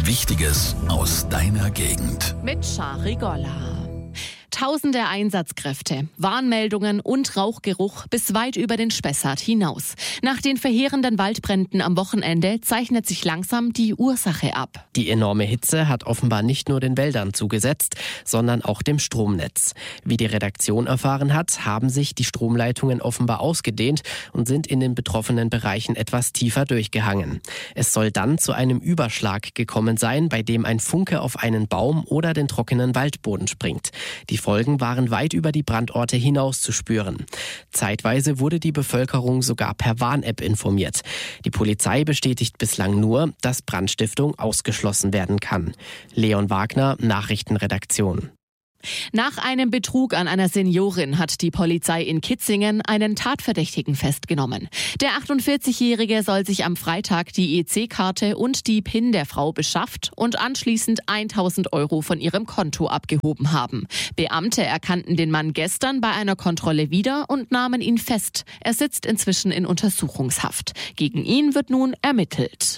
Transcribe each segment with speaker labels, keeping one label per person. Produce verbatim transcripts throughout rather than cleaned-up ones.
Speaker 1: Wichtiges aus deiner Gegend.
Speaker 2: Mit Shari Golla. Tausende Einsatzkräfte, Warnmeldungen und Rauchgeruch bis weit über den Spessart hinaus. Nach den verheerenden Waldbränden am Wochenende zeichnet sich langsam die Ursache ab.
Speaker 3: Die enorme Hitze hat offenbar nicht nur den Wäldern zugesetzt, sondern auch dem Stromnetz. Wie die Redaktion erfahren hat, haben sich die Stromleitungen offenbar ausgedehnt und sind in den betroffenen Bereichen etwas tiefer durchgehangen. Es soll dann zu einem Überschlag gekommen sein, bei dem ein Funke auf einen Baum oder den trockenen Waldboden springt. Die Folgen waren weit über die Brandorte hinaus zu spüren. Zeitweise wurde die Bevölkerung sogar per Warn-App informiert. Die Polizei bestätigt bislang nur, dass Brandstiftung ausgeschlossen werden kann. Leon Wagner, Nachrichtenredaktion.
Speaker 2: Nach einem Betrug an einer Seniorin hat die Polizei in Kitzingen einen Tatverdächtigen festgenommen. Der achtundvierzigjährige soll sich am Freitag die E C-Karte und die PIN der Frau beschafft und anschließend tausend Euro von ihrem Konto abgehoben haben. Beamte erkannten den Mann gestern bei einer Kontrolle wieder und nahmen ihn fest. Er sitzt inzwischen in Untersuchungshaft. Gegen ihn wird nun ermittelt.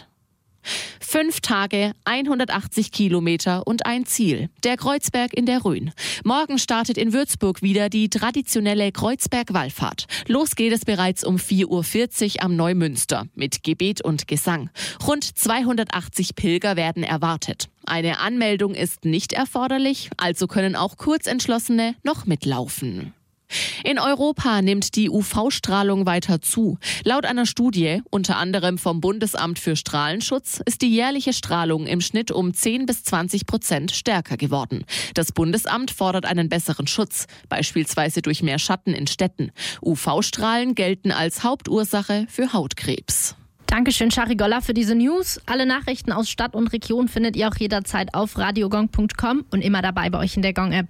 Speaker 2: Fünf Tage, hundertachtzig Kilometer und ein Ziel, der Kreuzberg in der Rhön. Morgen startet in Würzburg wieder die traditionelle Kreuzberg-Wallfahrt. Los geht es bereits um vier Uhr vierzig am Neumünster mit Gebet und Gesang. Rund zweihundertachtzig Pilger werden erwartet. Eine Anmeldung ist nicht erforderlich, also können auch Kurzentschlossene noch mitlaufen. In Europa nimmt die U V-Strahlung weiter zu. Laut einer Studie, unter anderem vom Bundesamt für Strahlenschutz, ist die jährliche Strahlung im Schnitt um zehn bis zwanzig Prozent stärker geworden. Das Bundesamt fordert einen besseren Schutz, beispielsweise durch mehr Schatten in Städten. U V-Strahlen gelten als Hauptursache für Hautkrebs.
Speaker 4: Dankeschön, Shari Golla, für diese News. Alle Nachrichten aus Stadt und Region findet ihr auch jederzeit auf radiogong punkt com und immer dabei bei euch in der Gong-App.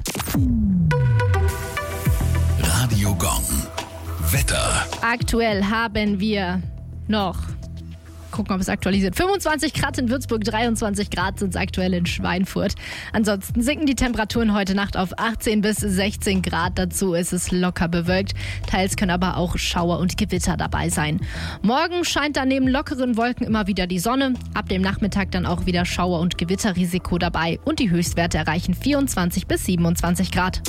Speaker 1: Radio Gong. Wetter.
Speaker 4: Aktuell haben wir noch, gucken, ob es aktualisiert, fünfundzwanzig Grad in Würzburg, dreiundzwanzig Grad sind es aktuell in Schweinfurt. Ansonsten sinken die Temperaturen heute Nacht auf achtzehn bis sechzehn Grad. Dazu ist es locker bewölkt. Teils können aber auch Schauer und Gewitter dabei sein. Morgen scheint dann neben lockeren Wolken immer wieder die Sonne. Ab dem Nachmittag dann auch wieder Schauer- und Gewitterrisiko dabei. Und die Höchstwerte erreichen vierundzwanzig bis siebenundzwanzig Grad.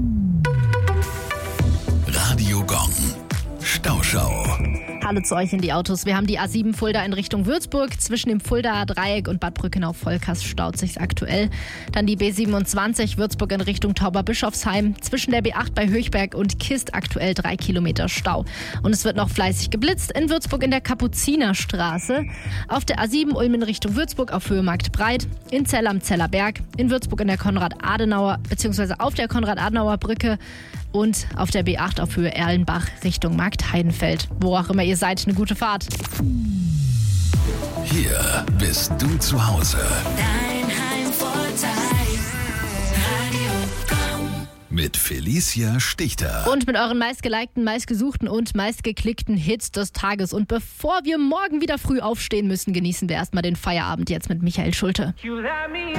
Speaker 1: Radio Gong. Stauschau.
Speaker 4: Hallo zu euch in die Autos. Wir haben die A sieben Fulda in Richtung Würzburg. Zwischen dem Fuldaer Dreieck und Bad Brückenau-Volkers staut sich's aktuell. Dann die B siebenundzwanzig Würzburg in Richtung Tauberbischofsheim. Zwischen der B acht bei Höchberg und Kist aktuell drei Kilometer Stau. Und es wird noch fleißig geblitzt. In Würzburg in der Kapuzinerstraße. Auf der A sieben Ulm in Richtung Würzburg auf Höhe Marktbreit. In Zell am Zellerberg. In Würzburg in der Konrad-Adenauer, beziehungsweise auf der Konrad-Adenauer-Brücke. Und auf der B acht auf Höhe Erlenbach Richtung Markt Heidenfeld. Wo auch immer ihr seid, eine gute Fahrt.
Speaker 1: Hier bist du zu Hause.
Speaker 5: Dein Heimvorteil. Radio Gong.
Speaker 1: Mit Felicia Stichter.
Speaker 4: Und mit euren meistgelikten, meistgesuchten und meistgeklickten Hits des Tages. Und bevor wir morgen wieder früh aufstehen müssen, genießen wir erstmal den Feierabend jetzt mit Michael Schulte.
Speaker 6: You let me